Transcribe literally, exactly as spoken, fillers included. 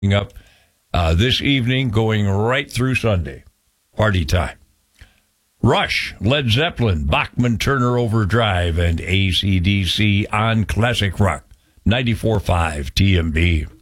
up uh, this evening, going right through Sunday. Party time. Rush, Led Zeppelin, Bachman Turner Overdrive, and A C D C on Classic Rock ninety-four point five T M B.